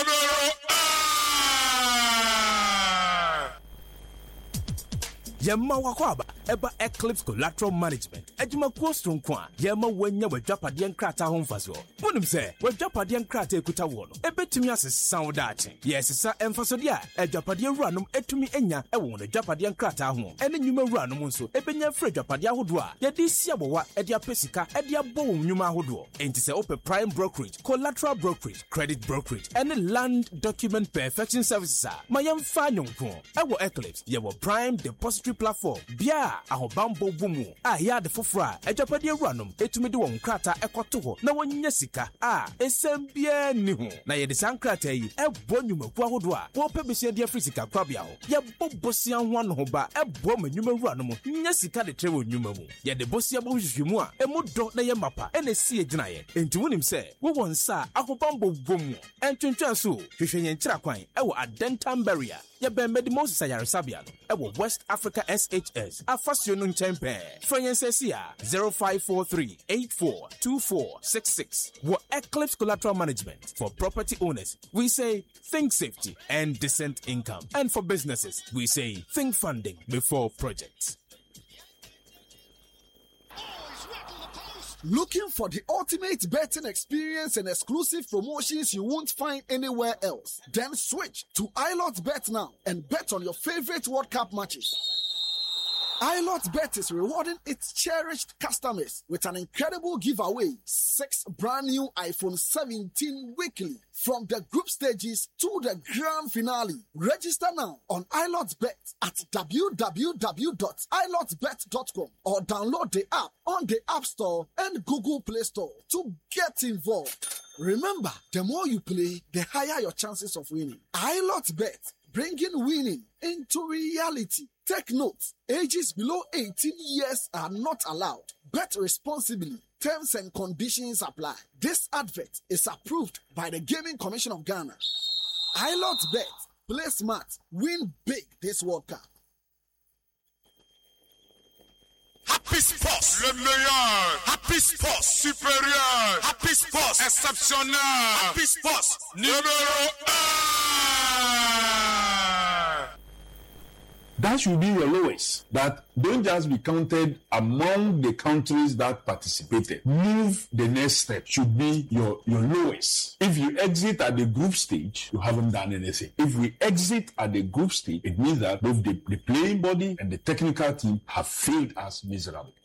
Yemma wakwaba eba Eclipse Collateral Management. Ejima kwostron kwa yemma wenya wejapade nkrata ho mfaso. Wonim se wejapade nkrata ekuta wo no ebetumi asesa wo dache. Yesesa emfasode a ejapade wuranom etumi enya ewo no ejapade nkrata ho. Ene nyuma wuranom nso ebenya frɛ ejapade ahodo a yedi si abowa ede apesika ede abo wo nyuma ahodo. Enti se ope prime brokerage, collateral brokerage, credit brokerage, ene land document perfection services a mayemfa nyonko. Ewo Eclipse yewo prime depository platform bia ahobambo bumu a ya de fofora ejapade awuranom etumi de won krata ekoto ho na wonnya sika a esem bia ni ho na ye de sankrata yi ebo nyumaku ahodo a wo pebese de afrisika kwabia ho ye bobosia ho no ho ba ebo manyuma awuranom nya sika de trewo nyuma mu ye de bosia bo hwehwemu a emudo na ye mapa ena si egina ye enti wonim se wo wonsa ahobambo bumu entwentwa so hwehwenye nkyira kwan ewo adentam barrier ye ben Medimosis Ayaresabia ewo West Africa SHS afasio no nchempe Franyensesia 0543842466 wo Eclipse Collateral Management. For property owners we say think safety and decent income, and for businesses we say think funding before projects. Looking for the ultimate betting experience and exclusive promotions you won't find anywhere else? Then switch to iLotBet now and bet on your favorite World Cup matches. iLotBet is rewarding its cherished customers with an incredible giveaway: 6 brand new iPhone 17 weekly from the group stages to the grand finale. Register now on iLotBet at www.ilotbet.com or download the app on the App Store and Google Play Store to get involved. Remember, the more you play, the higher your chances of winning. iLotBet, bringing winning into reality. Take note, ages below 18 years are not allowed. Bet responsibly. Terms and conditions apply. This advert is approved by the Gaming Commission of Ghana. iLotBet. Play smart. Win big this World Cup. Happy Sports, le meilleur. Happy Sports, supérieur. Happy Sports, exceptionnel. Happy Sports, numéro 1. That should be your lowest. That don't just be counted among the countries that participated. Move the next step should be your lowest. If you exit at the group stage, you haven't done anything. If we exit at the group stage, it means that both the playing body and the technical team have failed us miserably.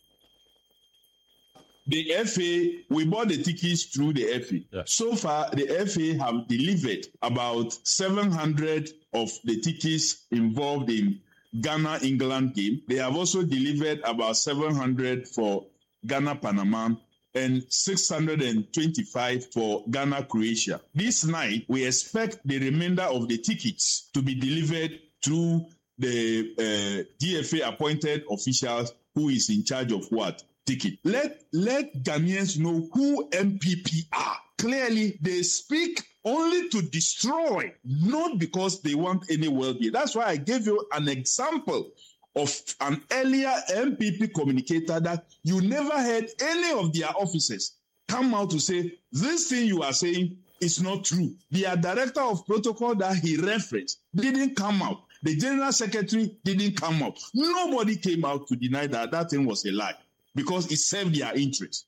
The FA, we bought the tickets through the FA. Yeah. So far, the FA have delivered about 700 of the tickets involved in Ghana-England game. They have also delivered about 700 for Ghana-Panama and 625 for Ghana-Croatia. This night, we expect the remainder of the tickets to be delivered through the DFA-appointed officials who is in charge of what? Ticket. Let Ghanaians know who MPP are. Clearly, they speak only to destroy, not because they want any well-being. That's why I gave you an example of an earlier MPP communicator that you never heard any of their officers come out to say, this thing you are saying is not true. Their director of protocol that he referenced didn't come out. The general secretary didn't come out. Nobody came out to deny that that thing was a lie because it served their interest.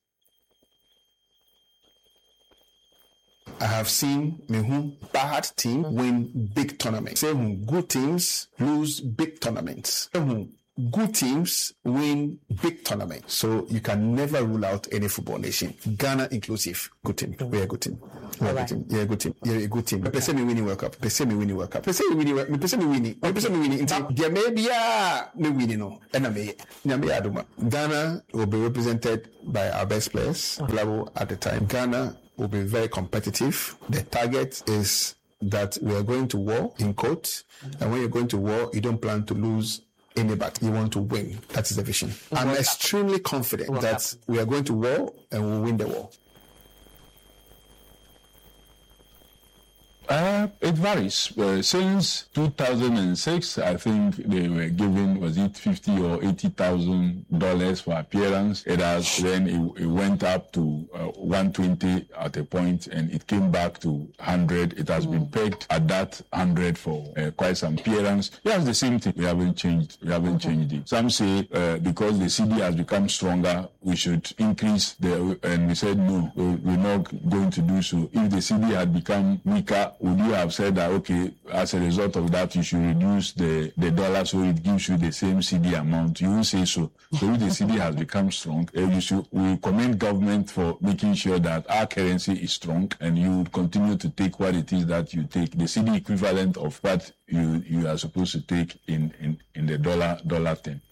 I have seen bad team win big tournaments. Good teams lose big tournaments. Good teams win big tournaments. So you can never rule out any football nation. Ghana inclusive. Good team. We're a good team. We're a good team. You're a good team. You're a good team. Person me winning World Cup. Person me winning World Cup. Person me winning. Person me winning. Person me winning. There may be me winning. No. Ghana will be represented by our best players level at the time. Ghana will be very competitive. The target is that we are going to war, in quotes, and when you're going to war, you don't plan to lose any battle. You want to win. That is the vision. I'm extremely confident that we are going to war and we'll win the war. It varies. Since 2006, I think they were given, was it $50,000 or $80,000 for appearance. It went up to $120 at a point, and it came back to $100. It has been pegged at that $100 for quite some appearance. Yes, the same thing. We haven't changed it. Some say because the CD has become stronger, we should increase and we said no, we're not going to do so. If the CD had become weaker, would you have said that, okay, as a result of that, you should reduce the dollar so it gives you the same CD amount? You won't say so. So if the CD has become strong, we commend government for making sure that our currency is strong, and you would continue to take what it is that you take, the CD equivalent of what you are supposed to take in the dollar term.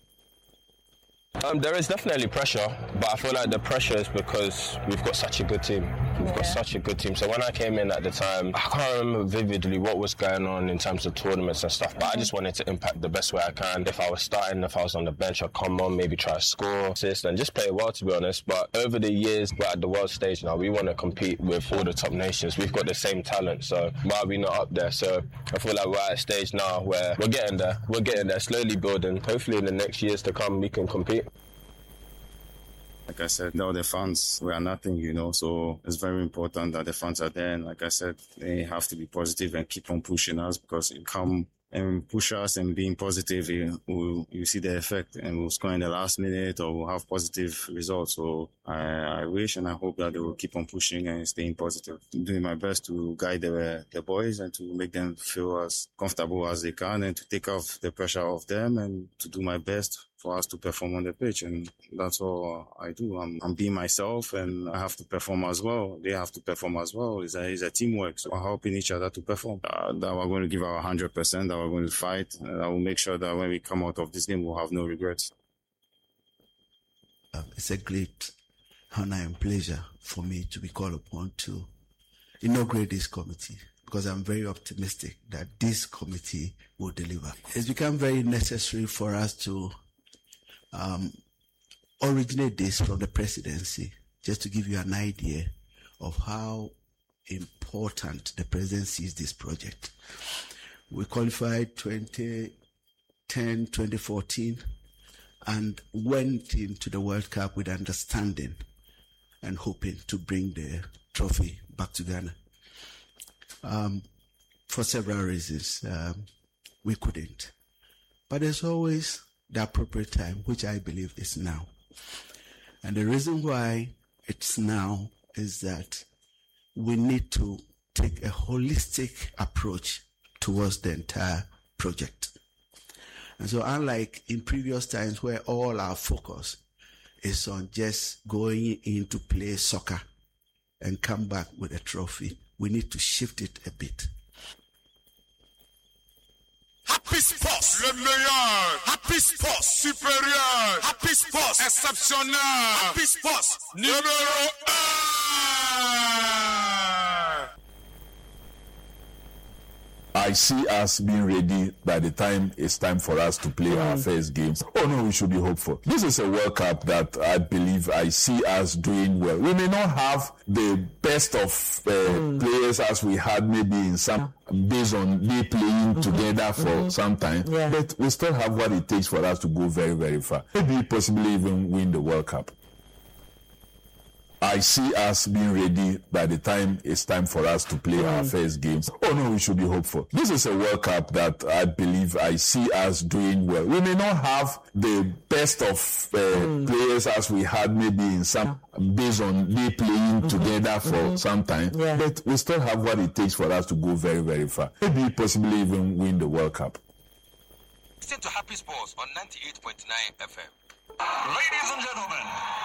There is definitely pressure, but I feel like the pressure is because we've got such a good team. So when I came in at the time, I can't remember vividly what was going on in terms of tournaments and stuff, but I just wanted to impact the best way I can. If I was starting, if I was on the bench, I'd come on, maybe try to score, assist, and just play well, to be honest. But over the years, we're at the world stage now. We want to compete with all the top nations. We've got the same talent, so why are we not up there? So I feel like we're at a stage now where we're getting there. We're getting there, slowly building. Hopefully in the next years to come, we can compete. Like I said, no, the fans, we are nothing, so it's very important that the fans are there. And like I said, they have to be positive and keep on pushing us, because you come and push us and being positive, you see the effect, and we'll score in the last minute or we'll have positive results. So I wish and I hope that they will keep on pushing and staying positive. I'm doing my best to guide the boys and to make them feel as comfortable as they can, and to take off the pressure off them, and to do my best for us to perform on the pitch. And that's all I do. I'm being myself, and I have to perform as well. They have to perform as well. It's a teamwork. So we're helping each other to perform. That we're going to give our 100%, that we're going to fight. I will make sure that when we come out of this game, we'll have no regrets. It's a great honor and pleasure for me to be called upon to inaugurate this committee, because I'm very optimistic that this committee will deliver. It's become very necessary for us to originate this from the presidency, just to give you an idea of how important the presidency is this project. We qualified 2010, 2014, and went into the World Cup with understanding and hoping to bring the trophy back to Ghana. For several reasons, we couldn't. But there's always the appropriate time, which I believe is now. And the reason why it's now is that we need to take a holistic approach towards the entire project. And so unlike in previous times where all our focus is on just going in to play soccer and come back with a trophy, we need to shift it a bit. Happy Sports, le meilleur. Happy Sports, supérieur. Happy Sports, exceptionnel. Happy Sports, numéro 1. I see us being ready by the time it's time for us to play our first games. Oh no, we should be hopeful. This is a World Cup that I believe I see us doing well. We may not have the best of players as we had maybe in some, based on they playing together for some time, but we still have what it takes for us to go very, very far. Maybe possibly even win the World Cup. I see us being ready by the time it's time for us to play our first games. Oh no, we should be hopeful. This is a World Cup that I believe I see us doing well. We may not have the best of players as we had maybe in some, based on they playing together for some time, but we still have what it takes for us to go very, very far. Maybe possibly even win the World Cup. Listen to Happy Sports on 98.9 FM. Ladies and gentlemen,